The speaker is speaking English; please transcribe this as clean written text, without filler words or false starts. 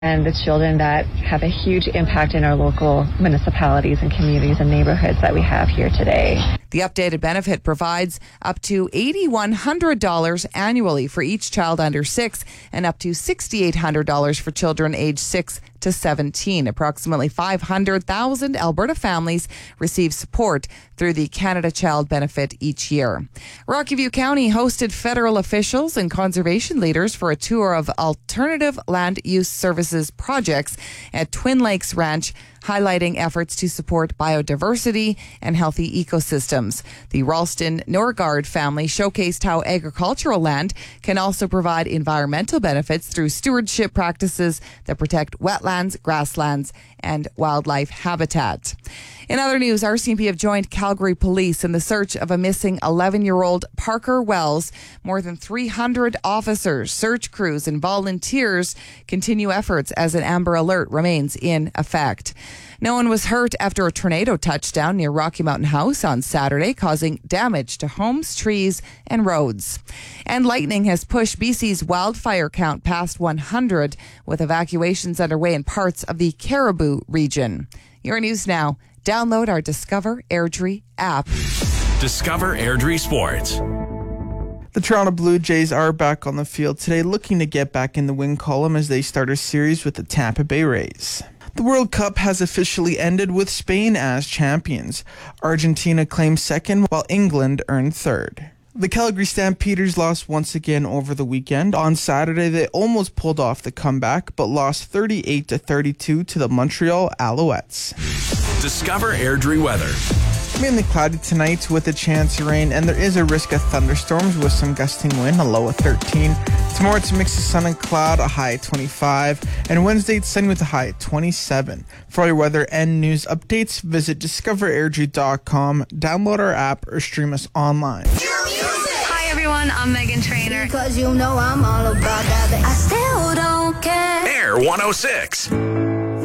and the children that have a huge impact in our local municipalities and communities and neighborhoods that we have here today. The updated benefit provides up to $8,100 annually for each child under 6 and up to $6,800 for children aged 6 to 17. Approximately 500,000 Alberta families receive support through the Canada Child Benefit each year. Rocky View County hosted federal officials and conservation leaders for a tour of alternative land use services projects at Twin Lakes Ranch, highlighting efforts to support biodiversity and healthy ecosystems. The Ralston-Norgard family showcased how agricultural land can also provide environmental benefits through stewardship practices that protect wetlands, grasslands, and wildlife habitat. In other news, RCMP have joined Calgary Police in the search of a missing 11-year-old Parker Wells. More than 300 officers, search crews, and volunteers continue efforts as an Amber Alert remains in effect. No one was hurt after a tornado touched down near Rocky Mountain House on Saturday, causing damage to homes, trees, and roads. And lightning has pushed BC's wildfire count past 100, with evacuations underway in parts of the Caribou region. Your news now. Download our Discover Airdrie app. Discover Airdrie Sports. The Toronto Blue Jays are back on the field today, looking to get back in the win column as they start a series with the Tampa Bay Rays. The World Cup has officially ended with Spain as champions. Argentina claimed second, while England earned third. The Calgary Stampeders lost once again over the weekend. On Saturday, they almost pulled off the comeback, but lost 38-32 to the Montreal Alouettes. Discover Airdrie weather. Mainly cloudy tonight with a chance of rain, and there is a risk of thunderstorms with some gusting wind, a low of 13. Tomorrow it's a mix of sun and cloud, a high at 25. And Wednesday it's sunny with a high at 27. For all your weather and news updates, visit discoverairdrie.com, download our app, or stream us online. Hi everyone, I'm Megan Trainor. Because you know I'm all about that. I still don't care. Air 106.